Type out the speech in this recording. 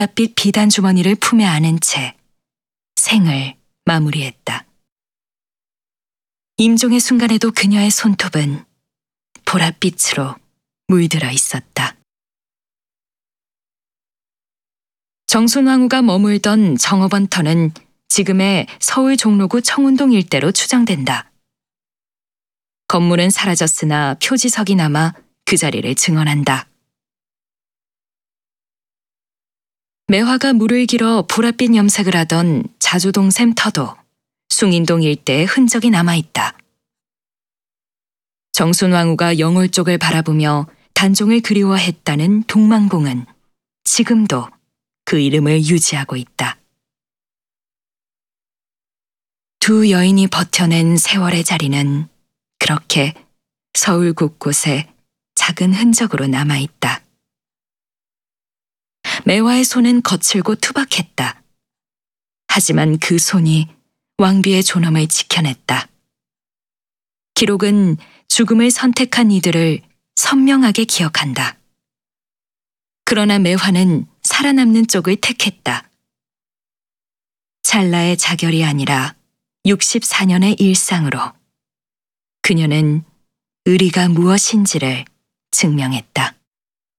보랏빛 비단 주머니를 품에 안은 채 생을 마무리했다. 임종의 순간에도 그녀의 손톱은 보랏빛으로 물들어 있었다. 정순왕후가 머물던 정업원터는 지금의 서울 종로구 청운동 일대로 추정된다. 건물은 사라졌으나 표지석이 남아 그 자리를 증언한다. 매화가 물을 길어 보랏빛 염색을 하던 자주동샘 터도 숭인동 일대에 흔적이 남아있다. 정순왕후가 영월 쪽을 바라보며 단종을 그리워했다는 동망봉은 지금도 그 이름을 유지하고 있다. 두 여인이 버텨낸 세월의 자리는 그렇게 서울 곳곳에 작은 흔적으로 남아있다. 매화의 손은 거칠고 투박했다. 하지만 그 손이 왕비의 존엄을 지켜냈다. 기록은 죽음을 선택한 이들을 선명하게 기억한다. 그러나 매화는 살아남는 쪽을 택했다. 찰나의 자결이 아니라 64년의 일상으로 그녀는 의리가 무엇인지를 증명했다.